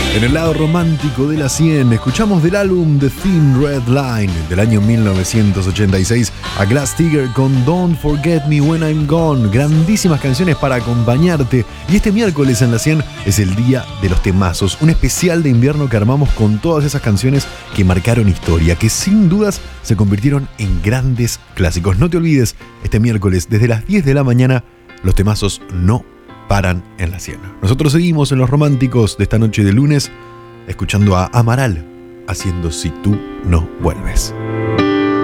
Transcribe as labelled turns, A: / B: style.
A: En el lado romántico de la 100, escuchamos del álbum The Thin Red Line del año 1986 a Glass-Steagall con Don't Forget Me When I'm Gone. Grandísimas canciones para acompañarte. Y este miércoles en la 100 es el día de los temazos, un especial de invierno que armamos con todas esas canciones que marcaron historia, que sin dudas se convirtieron en grandes clásicos. No te olvides, este miércoles desde las 10 de la mañana, los temazos no paran en la 100. Nosotros seguimos en los románticos de esta noche de lunes, escuchando a Amaral haciendo Si tú no vuelves.